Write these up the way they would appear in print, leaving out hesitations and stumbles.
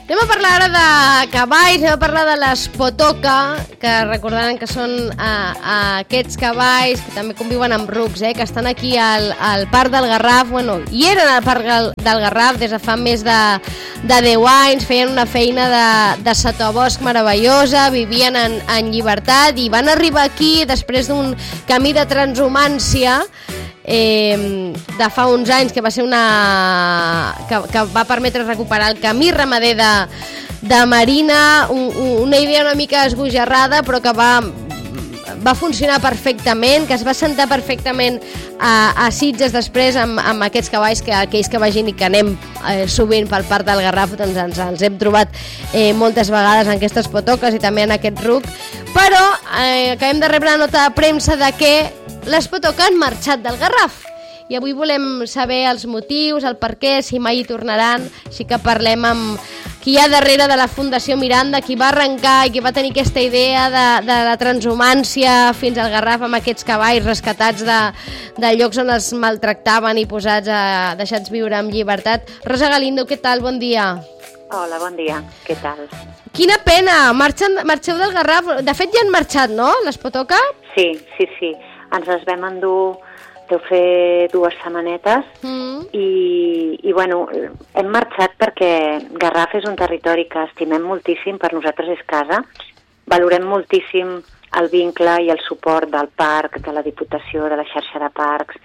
Anem a parlar ara de cavalls, anem a parlar de les potoca, que recordaran que són aquests cavalls que també conviuen amb rucs, que estan aquí al Parc del Garraf, i eren al Parc del Garraf des de fa més de 10 anys, feien una feina de sotabosc meravellosa, vivien en llibertat i van arribar aquí després d'un camí de transhumància de fa uns anys, que va ser que va permetre recuperar el camí ramader de Marina, una idea una mica esbojarrada però que va funcionar perfectament, que es va sentar perfectament a Sitges després amb aquests cavalls, que aquells que vagin i que anem sovint pel Parc del Garraf doncs ens hem trobat moltes vegades en aquestes potoques i també en aquest ruc, però acabem de rebre la nota de premsa de que les potoca han marxat del Garraf i avui volem saber els motius, el per què, si mai hi tornaran, així que parlem amb qui hi ha darrere de la Fundació Miranda, qui va arrencar i qui va tenir aquesta idea de la transhumància fins al Garraf amb aquests cavalls rescatats de llocs on els maltractaven i deixats viure amb llibertat. Rosa Galindo, què tal? Bon dia. Hola, bon dia. Què tal? Quina pena! Marxeu del Garraf. De fet, ja han marxat, no, les potoca? Sí. Ens les vam endur, deu fer 2 setmanetes i bueno, hem marxat perquè Garraf és un territori que estimem moltíssim, per nosaltres és casa, valorem moltíssim el vincle i el suport del parc, de la Diputació, de la xarxa de parcs,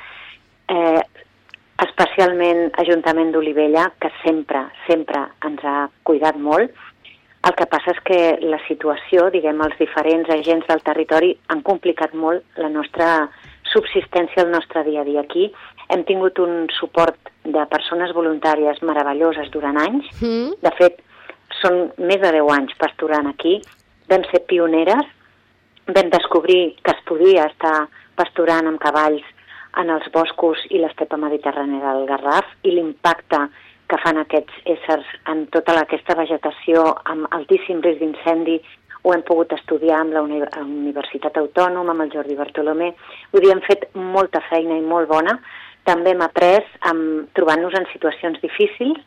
especialment Ajuntament d'Olivella, que sempre ens ha cuidat molt. El que passa és que la situació, els diferents agents del territori han complicat molt la nostra subsistència, el nostre dia a dia aquí. Hem tingut un suport de persones voluntàries meravelloses durant anys. De fet, són més de 10 anys pasturant aquí. Vam ser pioneres, vam descobrir que es podia estar pasturant amb cavalls en els boscos i l'estepa mediterrània del Garraf i l'impacte que fan aquests éssers en tota aquesta vegetació amb altíssim risc d'incendi. Ho hem pogut estudiar amb la Universitat Autònoma, amb el Jordi Bartolomé. Vull dir, hem fet molta feina i molt bona. També hem après trobant-nos en situacions difícils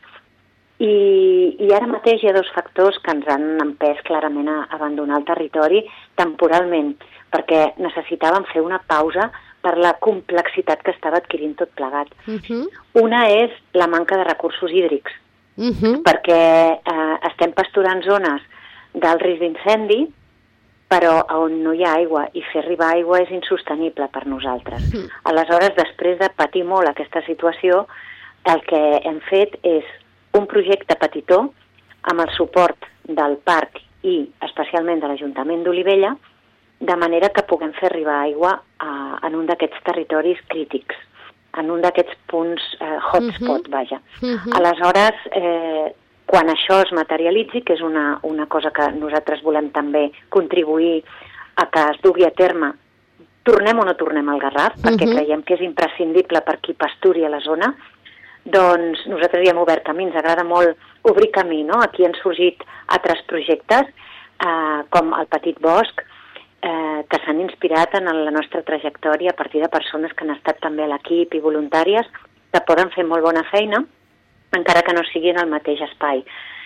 i ara mateix hi ha 2 factors que ens han empès clarament a abandonar el territori temporalment, perquè necessitàvem fer una pausa per la complexitat que estava adquirint tot plegat. Una és la manca de recursos hídrics, perquè estem pasturant zones d'alt risc d'incendi, però on no hi ha aigua, i fer arribar aigua és insostenible per nosaltres. Aleshores, després de patir molt aquesta situació, el que hem fet és un projecte petitó amb el suport del parc i especialment de l'Ajuntament d'Olivella, de manera que puguem fer arribar aigua en un d'aquests territoris crítics, en un d'aquests punts hotspot, vaja. Aleshores, quan això es materialitzi, que és una cosa que nosaltres volem també contribuir a que es dugui a terme, tornem o no tornem al Garraf, perquè creiem que és imprescindible per qui pasturi a la zona, doncs nosaltres ja hem obert camins, agrada molt obrir camí, no? Aquí han sorgit altres projectes, com el Petit Bosc, que s'han inspirat en la nostra trajectòria a partir de persones que han estat també a l'equip i voluntàries, que poden fer molt bona feina, encara que no sigui en el mateix espai.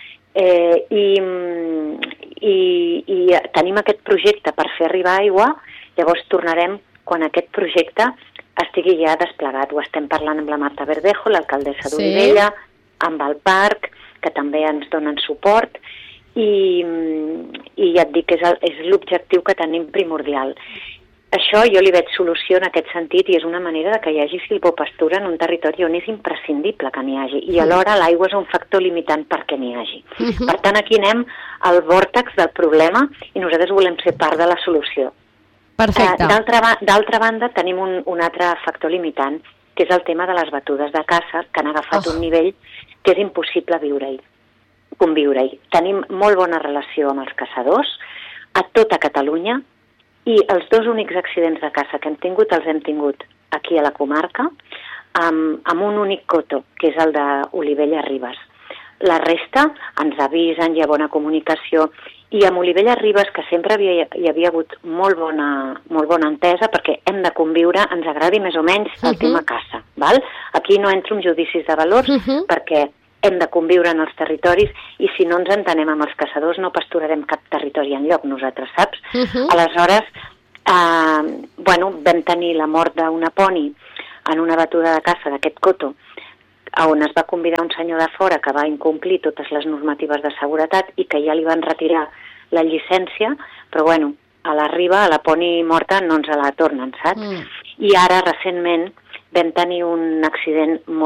I tenim aquest projecte per fer arribar aigua, llavors tornarem quan aquest projecte estigui ja desplegat. Ho estem parlant amb la Marta Verdejo, l'alcaldessa d'Olivella, amb el parc, que també ens donen suport, i ja et dic que és l'objectiu que tenim primordial. Això jo li veig solució en aquest sentit i és una manera de que hi hagi silvopastura en un territori on és imprescindible que n'hi hagi i alhora l'aigua és un factor limitant perquè n'hi hagi. Per tant, aquí anem al vòrtex del problema i nosaltres volem ser part de la solució. Perfecte. D'altra banda, tenim un altre factor limitant, que és el tema de les batudes de caça, que han agafat un nivell que és impossible conviure-hi. Tenim molt bona relació amb els caçadors a tota Catalunya i els 2 únics accidents de caça que hem tingut els hem tingut aquí a la comarca amb un únic coto, que és el d'Olivella Ribes. La resta ens avisen, hi ha bona comunicació i amb Olivella Ribes, que sempre hi havia hagut molt bona entesa perquè hem de conviure, ens agradi més o menys el tema caça. Val? Aquí no entro en judicis de valors perquè hem de conviure en els territoris i si no ens entenem amb els caçadors no pasturarem cap territori enlloc nosaltres, saps? Aleshores, vam tenir la mort d'una poni en una batuda de caça d'aquest coto, on es va convidar un senyor de fora que va incomplir totes les normatives de seguretat i que ja li van retirar la llicència, però a la riba, a la poni morta, no ens la tornen, saps? I ara, recentment, vam tenir un accident molt